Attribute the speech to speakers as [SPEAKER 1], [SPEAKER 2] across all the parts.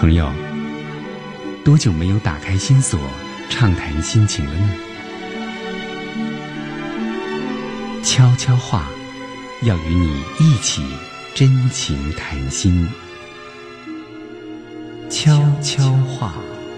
[SPEAKER 1] 朋友，多久没有打开心锁畅谈心情了呢？悄悄话要与你一起真情谈心。悄悄话。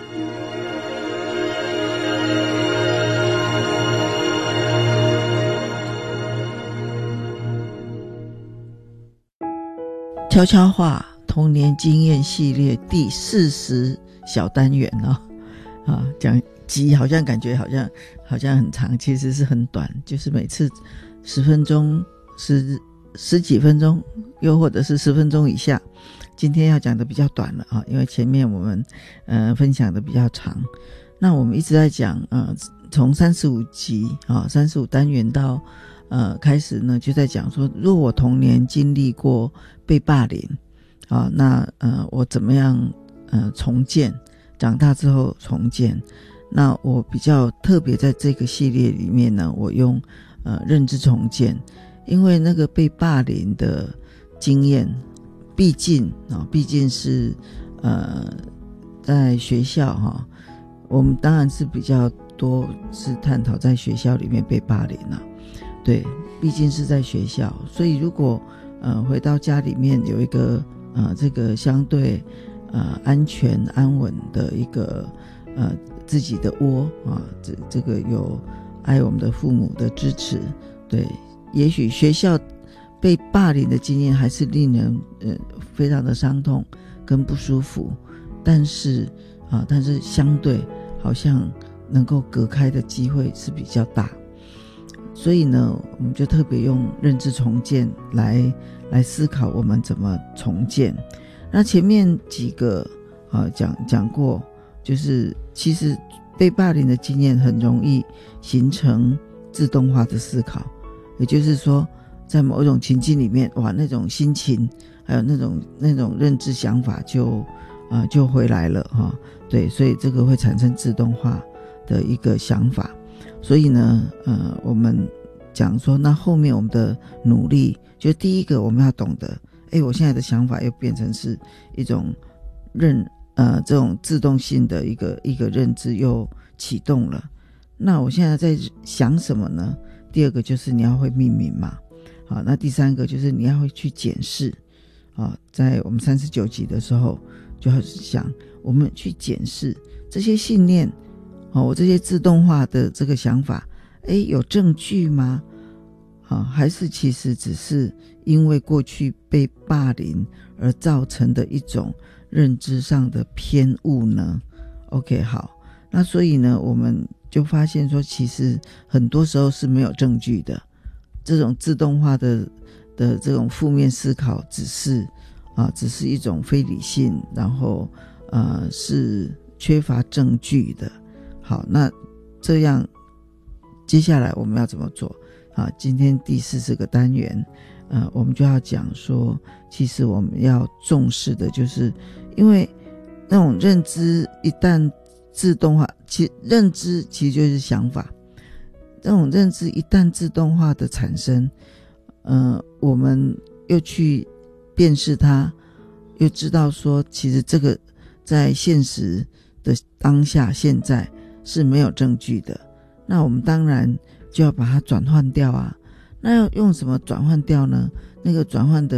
[SPEAKER 2] 悄悄话童年经验系列第40小单元讲集好像感觉好像很长，其实是很短，就是每次10分钟十几分钟，又或者是10分钟以下。今天要讲的比较短了因为前面我们分享的比较长。那我们一直在讲从35集35单元到开始呢，就在讲说，如果我童年经历过被霸凌那我怎么样重建，长大之后重建。那我比较特别在这个系列里面呢，我用认知重建，因为那个被霸凌的经验毕竟是在学校我们当然是比较多是探讨在学校里面被霸凌对，毕竟是在学校，所以如果回到家里面有一个这个相对安全安稳的一个自己的窝这个有爱我们的父母的支持，对，也许学校被霸凌的经验还是令人非常的伤痛跟不舒服，但是相对好像能够隔开的机会是比较大。所以呢，我们就特别用认知重建来思考我们怎么重建。那前面几个讲过，就是其实被霸凌的经验很容易形成自动化的思考，也就是说在某一种情境里面，那种心情还有那种认知想法就回来了对，所以这个会产生自动化的一个想法。所以呢我们讲说，那后面我们的努力，就第一个我们要懂得我现在的想法又变成是一种这种自动性的一个认知又启动了。那我现在在想什么呢？第二个就是你要会命名嘛那第三个就是你要会去检视在我们39集的时候就要想，我们去检视这些信念我这些自动化的这个想法有证据吗还是其实只是因为过去被霸凌而造成的一种认知上的偏误呢？ OK， 好，那所以呢我们就发现说，其实很多时候是没有证据的，这种自动化的这种负面思考只是一种非理性，然后是缺乏证据的。好，那这样接下来我们要怎么做今天第40个单元我们就要讲说，其实我们要重视的就是因为那种认知一旦自动化，认知其实就是想法，这种认知一旦自动化的产生我们又去辨识它，又知道说其实这个在现实的当下现在是没有证据的，那我们当然就要把它转换掉那要用什么转换掉呢？那个转换的